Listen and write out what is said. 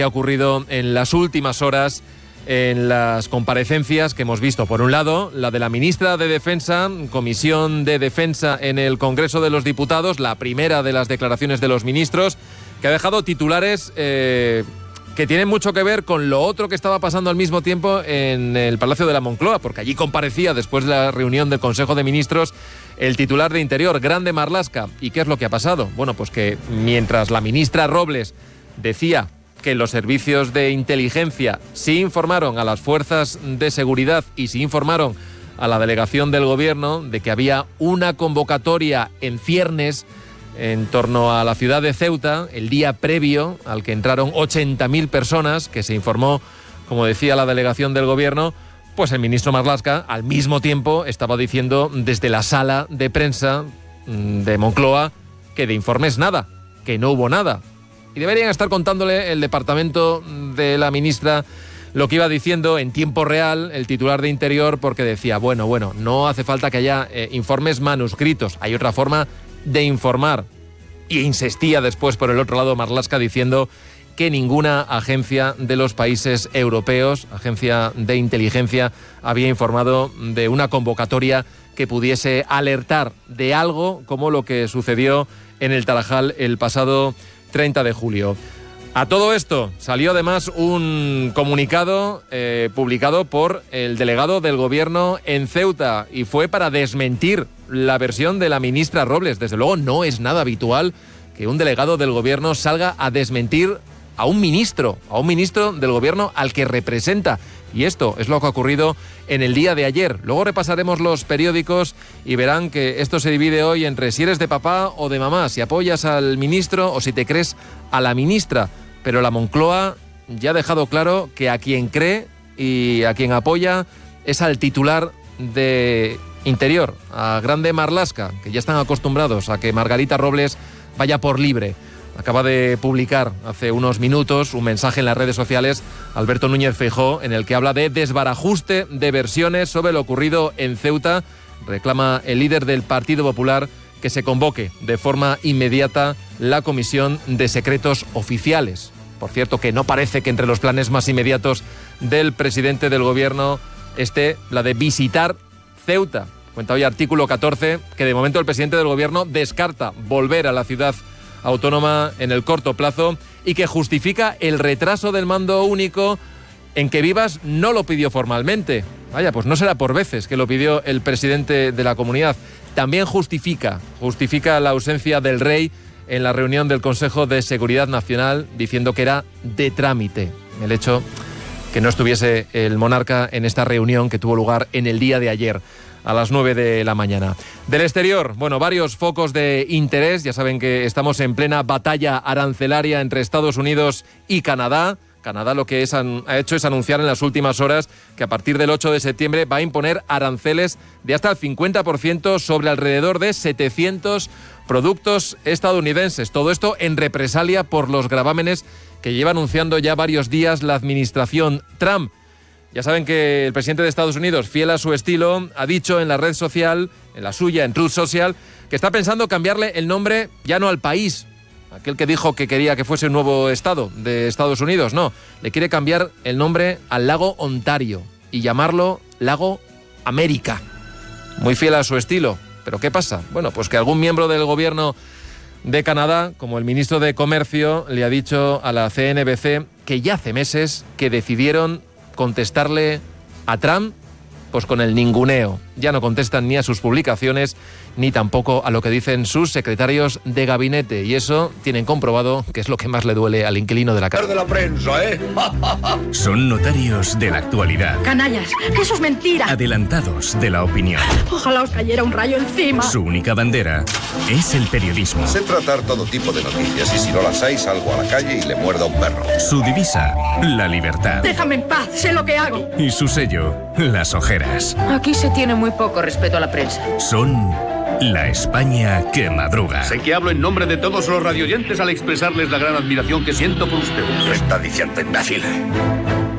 que ha ocurrido en las últimas horas en las comparecencias que hemos visto. Por un lado, la de la ministra de Defensa, Comisión de Defensa en el Congreso de los Diputados, la primera de las declaraciones de los ministros, que ha dejado titulares que tienen mucho que ver con lo otro que estaba pasando al mismo tiempo en el Palacio de la Moncloa, porque allí comparecía después de la reunión del Consejo de Ministros el titular de Interior, Grande Marlaska. ¿Y qué es lo que ha pasado? Bueno, pues que mientras la ministra Robles decía que los servicios de inteligencia sí informaron a las fuerzas de seguridad y sí informaron a la delegación del gobierno de que había una convocatoria en ciernes en torno a la ciudad de Ceuta, el día previo al que entraron 80.000 personas, que se informó, como decía la delegación del gobierno, pues el ministro Marlaska al mismo tiempo estaba diciendo desde la sala de prensa de Moncloa que de informes nada, que no hubo nada. Y deberían estar contándole el departamento de la ministra lo que iba diciendo en tiempo real el titular de Interior, porque decía, bueno, no hace falta que haya informes manuscritos, hay otra forma de informar. Y insistía después por el otro lado Marlaska diciendo que ninguna agencia de los países europeos, agencia de inteligencia, había informado de una convocatoria que pudiese alertar de algo como lo que sucedió en el Tarajal el pasado 30 de julio. A todo esto salió además un comunicado publicado por el delegado del gobierno en Ceuta y fue para desmentir la versión de la ministra Robles. Desde luego no es nada habitual que un delegado del gobierno salga a desmentir a un ministro del gobierno al que representa. Y esto es lo que ha ocurrido en el día de ayer. Luego repasaremos los periódicos y verán que esto se divide hoy entre si eres de papá o de mamá, si apoyas al ministro o si te crees a la ministra. Pero la Moncloa ya ha dejado claro que a quien cree y a quien apoya es al titular de Interior, a Grande Marlaska, que ya están acostumbrados a que Margarita Robles vaya por libre. Acaba de publicar hace unos minutos un mensaje en las redes sociales Alberto Núñez Feijóo en el que habla de desbarajuste de versiones sobre lo ocurrido en Ceuta. Reclama el líder del Partido Popular que se convoque de forma inmediata la Comisión de Secretos Oficiales. Por cierto, que no parece que entre los planes más inmediatos del presidente del gobierno esté la de visitar Ceuta. Cuenta hoy Artículo 14 que de momento el presidente del gobierno descarta volver a la ciudad autónoma en el corto plazo y que justifica el retraso del mando único en que Vivas no lo pidió formalmente. Vaya, pues no será por veces que lo pidió el presidente de la comunidad. También justifica la ausencia del rey en la reunión del Consejo de Seguridad Nacional, diciendo que era de trámite el hecho que no estuviese el monarca en esta reunión que tuvo lugar en el día de ayer a las 9 de la mañana. Del exterior, bueno, varios focos de interés. Ya saben que estamos en plena batalla arancelaria entre Estados Unidos y Canadá. Canadá lo que ha hecho es anunciar en las últimas horas que a partir del 8 de septiembre va a imponer aranceles de hasta el 50% sobre alrededor de 700 productos estadounidenses. Todo esto en represalia por los gravámenes que lleva anunciando ya varios días la administración Trump. Ya saben que el presidente de Estados Unidos, fiel a su estilo, ha dicho en la red social, en la suya, en Truth Social, que está pensando cambiarle el nombre ya no al país, aquel que dijo que quería que fuese un nuevo estado de Estados Unidos, no, le quiere cambiar el nombre al lago Ontario y llamarlo Lago América. Muy fiel a su estilo. ¿Pero qué pasa? Bueno, pues que algún miembro del gobierno de Canadá, como el ministro de Comercio, le ha dicho a la CNBC que ya hace meses que decidieron contestarle a Trump pues con el ninguneo. Ya no contestan ni a sus publicaciones ni tampoco a lo que dicen sus secretarios de gabinete. Y eso tienen comprobado que es lo que más le duele al inquilino de la casa. De la prensa, ¿eh? Son notarios de la actualidad. Canallas, eso es mentira. Adelantados de la opinión. Ojalá os cayera un rayo encima. Su única bandera es el periodismo. Sé tratar todo tipo de noticias y si no las hay salgo a la calle y le muerdo a un perro. Su divisa, la libertad. Déjame en paz, sé lo que hago. Y su sello, las ojeras. Aquí se tiene muy poco respeto a la prensa. Son la España que madruga. Sé que hablo en nombre de todos los radioyentes al expresarles la gran admiración que siento por ustedes. ¿Qué está diciendo, imbécil?